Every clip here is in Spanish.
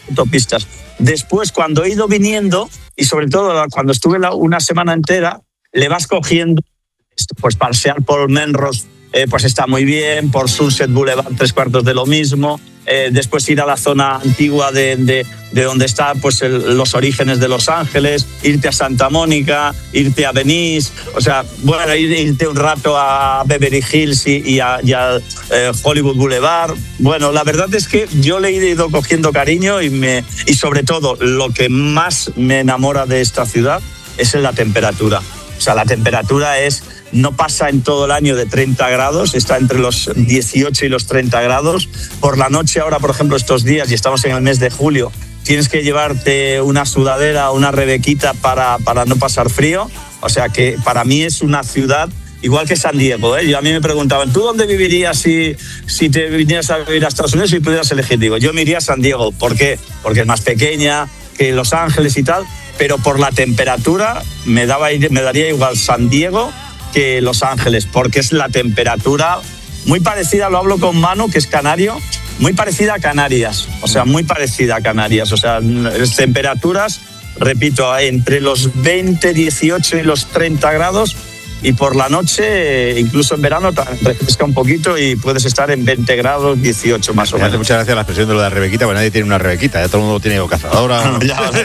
autopistas. Después, cuando he ido viniendo, y sobre todo cuando estuve una semana entera, le vas cogiendo, pues pasear por Melrose, pues está muy bien, por Sunset Boulevard 3/4 de lo mismo, después ir a la zona antigua de donde está pues los orígenes de Los Ángeles, irte a Santa Mónica, irte a Venice, o sea, bueno, irte un rato a Beverly Hills y a Hollywood Boulevard. Bueno, la verdad es que yo le he ido cogiendo cariño y sobre todo lo que más me enamora de esta ciudad es la temperatura. O sea, la temperatura no pasa en todo el año de 30 grados, está entre los 18 y los 30 grados. Por la noche ahora, por ejemplo, estos días, y estamos en el mes de julio, tienes que llevarte una sudadera o una rebequita para no pasar frío. O sea que para mí es una ciudad igual que San Diego, ¿eh? A mí me preguntaban, ¿tú dónde vivirías si te vinieras a vivir a Estados Unidos y pudieras elegir? Digo, yo me iría a San Diego. ¿Por qué? Porque es más pequeña que Los Ángeles y tal, pero por la temperatura me daría igual San Diego que Los Ángeles, porque es la temperatura muy parecida, lo hablo con Manu, que es canario, muy parecida a Canarias, o sea, muy parecida a Canarias, o sea, temperaturas, repito, entre los 20, 18 y los 30 grados, y por la noche, incluso en verano, refresca un poquito y puedes estar en 20 grados, 18 más o menos. Muchas gracias la expresión de lo de la rebequita, porque nadie tiene una rebequita, ya todo el mundo tiene o cazadora.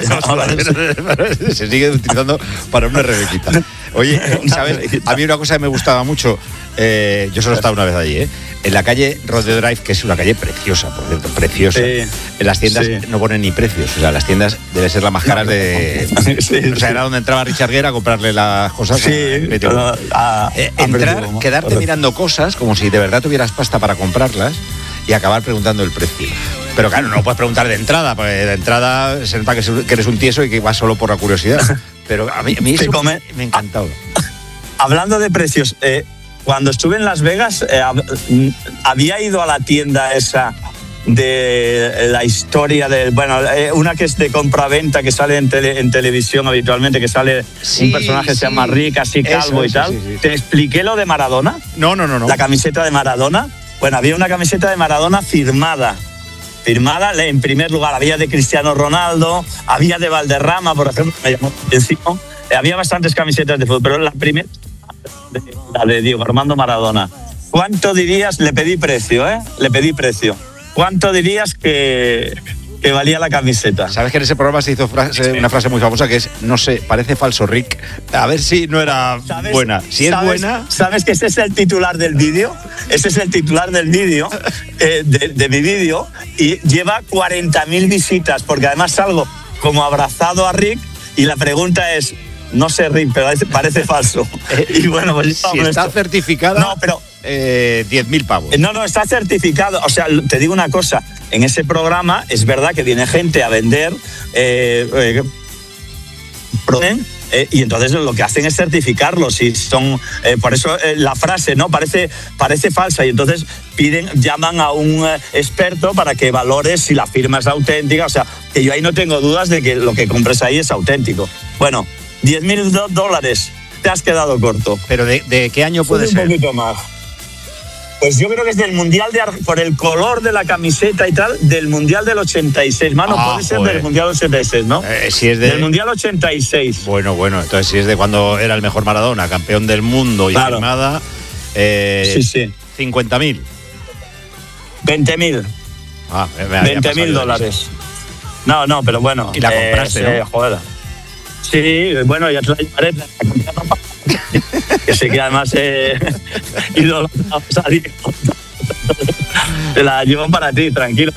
Se sigue utilizando para una rebequita. Oye, ¿sabes? A mí una cosa que me gustaba mucho, yo solo he estado una vez allí, en la calle Rodeo Drive, que es una calle preciosa, por cierto, preciosa. Sí, en las tiendas no ponen ni precios, o sea, las tiendas deben ser las más caras de... o sea, era donde entraba Richard Gere a comprarle las cosas. Sí, entrar, quedarte mirando cosas como si de verdad tuvieras pasta para comprarlas y acabar preguntando el precio. Pero claro, no puedes preguntar de entrada, porque de entrada se nota que eres un tieso y que vas solo por la curiosidad. Pero a mí eso me ha encantado. Hablando de precios, cuando estuve en Las Vegas, había ido a la tienda esa de la historia de... Bueno, una que es de compra-venta, que sale en televisión habitualmente, que sale un personaje que se llama Rick, así calvo y tal. Sí. ¿Te expliqué lo de Maradona? No. La camiseta de Maradona. Bueno, había una camiseta de Maradona firmada, en primer lugar, había de Cristiano Ronaldo, había de Valderrama, por ejemplo, me llamó encima. Había bastantes camisetas de fútbol, pero la primera, la de Diego Armando Maradona. ¿Cuánto dirías? Le pedí precio. ¿Cuánto dirías que valía la camiseta? Sabes que en ese programa se hizo una frase muy famosa que es, no sé, parece falso Rick. A ver si no era buena. Si es buena... ¿Sabes que ese es el titular del vídeo? Ese es el titular del vídeo, de mi vídeo, y lleva 40.000 visitas, porque además salgo como abrazado a Rick y la pregunta es, no sé Rick, pero parece falso. Y bueno, pues si está certificado... No, pero... 10.000 pavos. No, está certificado. O sea, te digo una cosa, en ese programa es verdad que viene gente a vender y entonces lo que hacen es certificarlos y son por eso la frase no parece falsa y entonces llaman a un experto para que valore si la firma es auténtica. O sea, que yo ahí no tengo dudas de que lo que compres ahí es auténtico. Bueno, $10.000, te has quedado corto. ¿Pero de qué año puede ser? Un poquito más. Pues yo creo que es del Mundial por el color de la camiseta y tal, del Mundial del 86. Mano, puede ser del Mundial 86, ¿no? Si es del Mundial 86. Bueno, entonces si es de cuando era el mejor Maradona, campeón del mundo y firmada, sí. 50.000. 20.000. $20.000. No, pero bueno. Y la compraste, ¿no? Joder. Sí, bueno, ya te la llevaré. Que sé que además te la llevo para ti, tranquilo.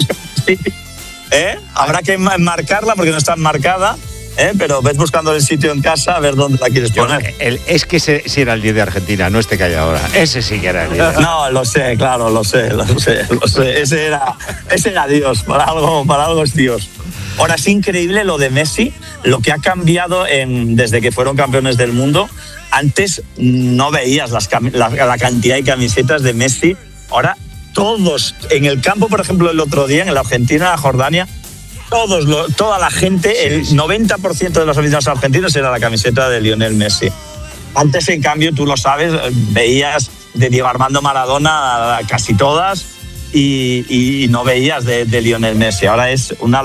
Habrá que marcarla porque no está marcada, pero ves buscando el sitio en casa a ver dónde la quieres poner. Es que ese sí era el 10 de Argentina, no este que hay ahora. Ese sí que era el 10. No, lo sé, claro, lo sé. Ese era Dios, para algo es Dios. Ahora es increíble lo de Messi, lo que ha cambiado desde que fueron campeones del mundo. Antes no veías la cantidad de camisetas de Messi. Ahora todos, en el campo, por ejemplo, el otro día, en la Argentina, la Jordania, toda la gente, el 90% de los aficionados argentinos era la camiseta de Lionel Messi. Antes, en cambio, tú lo sabes, veías de Diego Armando Maradona casi todas y no veías de Lionel Messi. Ahora es una